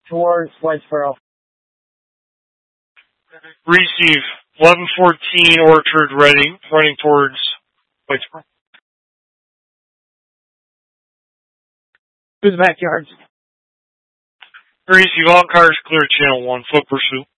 towards Whitesboro. Receive. 1114 Orchard running towards Whitesboro. Through the backyards. Receive. All cars clear channel 1. Foot pursuit.